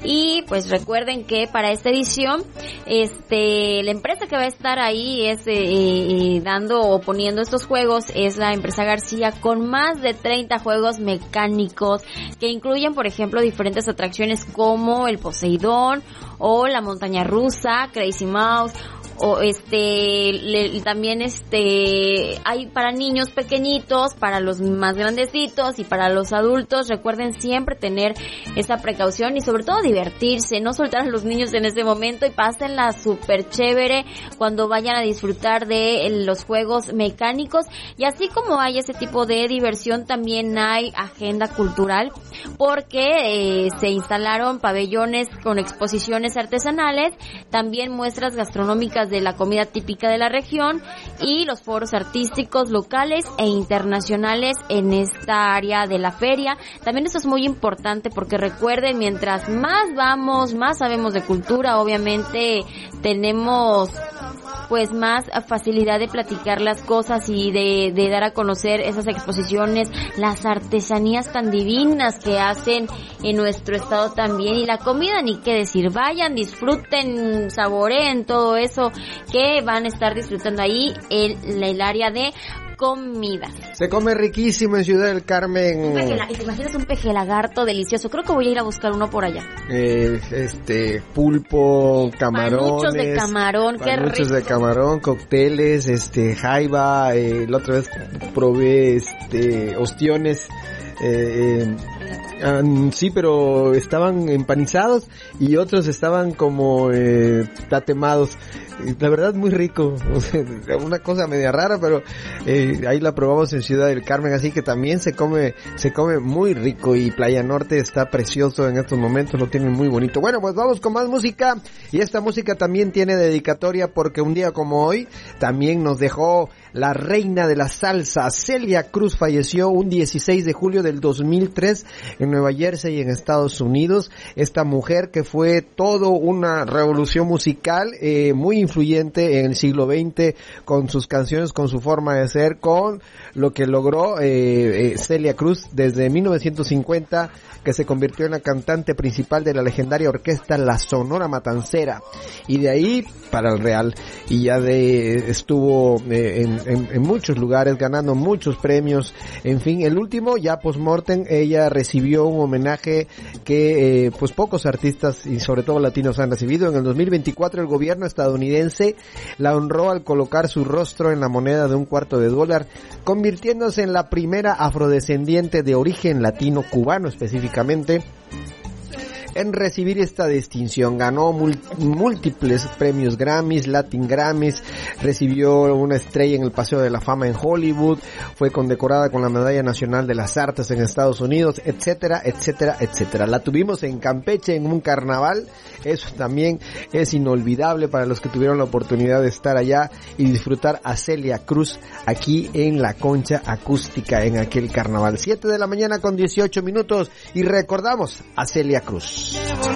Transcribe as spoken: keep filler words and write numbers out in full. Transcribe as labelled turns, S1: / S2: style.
S1: Y pues recuerden que para esta edición, este, la empresa que va a estar ahí es eh, eh, dando o poniendo estos juegos es la empresa García, con más de treinta juegos mecánicos que incluyen, por ejemplo, diferentes atracciones como el Poseidón o la montaña rusa, Crazy Mouse, o este le, también este hay para niños pequeñitos, para los más grandecitos y para los adultos. Recuerden siempre tener esa precaución y sobre todo divertirse, no soltar a los niños en ese momento, y pásenla súper chévere cuando vayan a disfrutar de los juegos mecánicos. Y así como hay ese tipo de diversión, también hay agenda cultural, porque eh, se instalaron pabellones con exposiciones artesanales, también muestras gastronómicas de la comida típica de la región y los foros artísticos locales e internacionales en esta área de la feria. También esto es muy importante porque recuerden, mientras más vamos, más sabemos de cultura, obviamente tenemos pues más facilidad de platicar las cosas y de, de dar a conocer esas exposiciones, las artesanías tan divinas que hacen en nuestro estado también, y la comida ni qué decir. Vayan, disfruten, saboreen todo eso que van a estar disfrutando ahí en el área de comida.
S2: Se come riquísimo en Ciudad del Carmen.
S1: Un peje, ¿te imaginas un peje lagarto delicioso? Creo que voy a ir a buscar uno por allá.
S2: Eh, este, pulpo, camarones.
S1: Panuchos de camarón, qué rico.
S2: Panuchos de camarón, cócteles, este, jaiba, eh, la otra vez probé, este, ostiones, eh, eh, Um, sí, pero estaban empanizados y otros estaban como eh, tatemados. La verdad, muy rico. O sea, una cosa media rara, pero eh, ahí la probamos en Ciudad del Carmen, así que también se come se come muy rico. Y Playa Norte está precioso en estos momentos, lo tienen muy bonito. Bueno, pues vamos con más música, y esta música también tiene dedicatoria, porque un día como hoy también nos dejó la reina de la salsa. Celia Cruz falleció un dieciséis de julio del dos mil tres en Nueva Jersey, en Estados Unidos. Esta mujer que fue todo una revolución musical, eh, muy influyente en el siglo veinte, con sus canciones, con su forma de ser, con lo que logró eh, eh, Celia Cruz desde mil novecientos cincuenta, que se convirtió en la cantante principal de la legendaria orquesta La Sonora Matancera, y de ahí para el Real, y ya de estuvo eh, en, en, en muchos lugares, ganando muchos premios. En fin, el último, ya post-mortem, ella recibió un homenaje que eh, pues pocos artistas y sobre todo latinos han recibido. En el dos mil veinticuatro el gobierno estadounidense la honró al colocar su rostro en la moneda de un cuarto de dólar, convirtiéndose en la primera afrodescendiente de origen latino cubano específicamente en recibir esta distinción. Ganó múltiples premios Grammys, Latin Grammys, recibió una estrella en el Paseo de la Fama en Hollywood, fue condecorada con la Medalla Nacional de las Artes en Estados Unidos, etcétera, etcétera, etcétera. La tuvimos en Campeche en un carnaval, eso también es inolvidable para los que tuvieron la oportunidad de estar allá y disfrutar a Celia Cruz aquí en la Concha Acústica en aquel carnaval. siete de la mañana con dieciocho minutos, y recordamos a Celia Cruz.